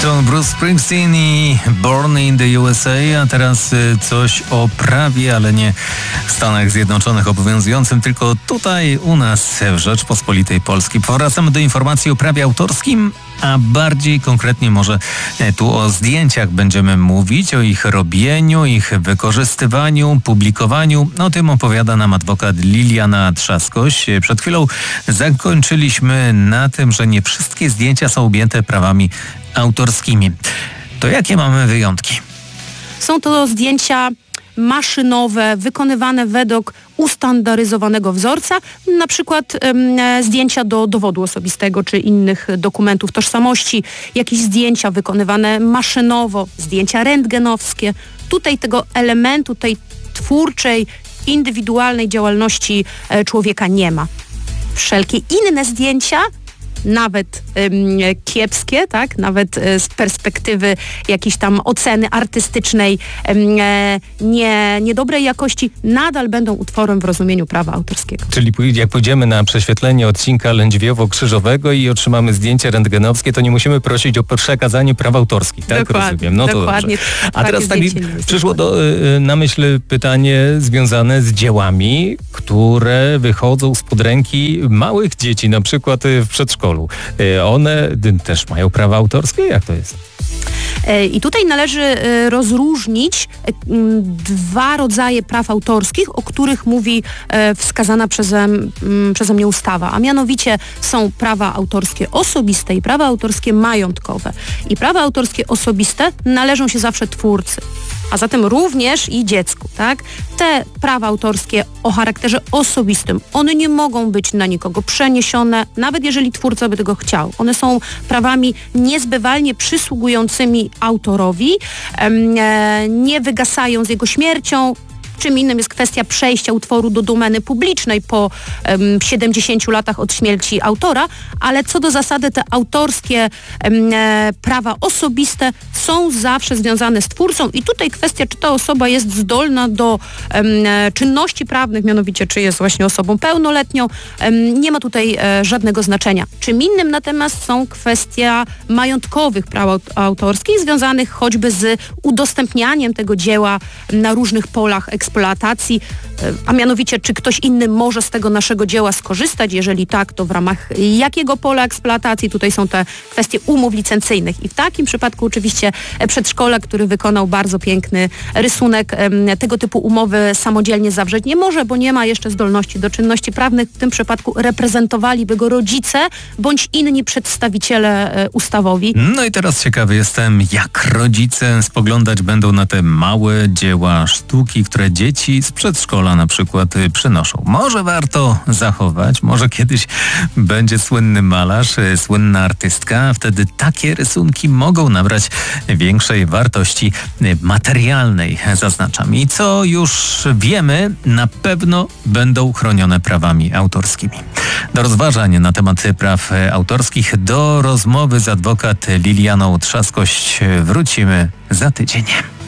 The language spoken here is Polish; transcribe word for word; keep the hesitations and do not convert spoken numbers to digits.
To Bruce Springsteen i Born in the U S A, a teraz coś o prawie, ale nie w Stanach Zjednoczonych obowiązującym, tylko tutaj u nas w Rzeczpospolitej Polskiej. Powracamy do informacji o prawie autorskim, a bardziej konkretnie może tu o zdjęciach będziemy mówić, o ich robieniu, ich wykorzystywaniu, publikowaniu. O tym opowiada nam adwokat Liliana Trzaskoś. Przed chwilą zakończyliśmy na tym, że nie wszystkie zdjęcia są objęte prawami autorskimi. To jakie mamy wyjątki? Są to zdjęcia maszynowe, wykonywane według ustandaryzowanego wzorca, na przykład um, zdjęcia do dowodu osobistego czy innych dokumentów tożsamości, jakieś zdjęcia wykonywane maszynowo, zdjęcia rentgenowskie. Tutaj tego elementu, tej twórczej, indywidualnej działalności e, człowieka nie ma. Wszelkie inne zdjęcia, nawet ym, kiepskie, tak, nawet y, z perspektywy jakiejś tam oceny artystycznej ym, e, nie, niedobrej jakości, nadal będą utworem w rozumieniu prawa autorskiego. Czyli jak pójdziemy na prześwietlenie odcinka Lędźwiowo-Krzyżowego i otrzymamy zdjęcie rentgenowskie, to nie musimy prosić o przekazanie praw autorskich, tak? Dokładnie, rozumiem. No to dokładnie. Dobrze. A teraz tak przyszło do, y, na myśl pytanie związane z dziełami, które wychodzą spod ręki małych dzieci, na przykład w przedszkolu. One też mają prawa autorskie? Jak to jest? I tutaj należy rozróżnić dwa rodzaje praw autorskich, o których mówi wskazana przeze, przeze mnie ustawa, a mianowicie są prawa autorskie osobiste i prawa autorskie majątkowe. I prawa autorskie osobiste należą się zawsze twórcy, a zatem również i dziecku, tak? Te prawa autorskie o charakterze osobistym, one nie mogą być na nikogo przeniesione, nawet jeżeli twórca by tego chciał. One są prawami niezbywalnie przysługującymi autorowi, e, nie wygasają z jego śmiercią. Czym innym jest kwestia przejścia utworu do domeny publicznej po um, siedemdziesięciu latach od śmierci autora, ale co do zasady te autorskie um, e, prawa osobiste są zawsze związane z twórcą i tutaj kwestia, czy ta osoba jest zdolna do um, e, czynności prawnych, mianowicie czy jest właśnie osobą pełnoletnią, um, nie ma tutaj e, żadnego znaczenia. Czym innym natomiast są kwestia majątkowych praw autorskich związanych choćby z udostępnianiem tego dzieła na różnych polach eksploatacji, a mianowicie czy ktoś inny może z tego naszego dzieła skorzystać, jeżeli tak, to w ramach jakiego pola eksploatacji. Tutaj są te kwestie umów licencyjnych i w takim przypadku oczywiście przedszkolak, który wykonał bardzo piękny rysunek, tego typu umowy samodzielnie zawrzeć nie może, bo nie ma jeszcze zdolności do czynności prawnych. W tym przypadku reprezentowaliby go rodzice bądź inni przedstawiciele ustawowi. No i teraz ciekawy jestem, jak rodzice spoglądać będą na te małe dzieła sztuki, które dzieci z przedszkola na przykład przynoszą. Może warto zachować, może kiedyś będzie słynny malarz, słynna artystka, wtedy takie rysunki mogą nabrać większej wartości materialnej, zaznaczam. I co już wiemy, na pewno będą chronione prawami autorskimi. Do rozważań na temat praw autorskich, do rozmowy z adwokat Lilianą Trzaskoś wrócimy za tydzień.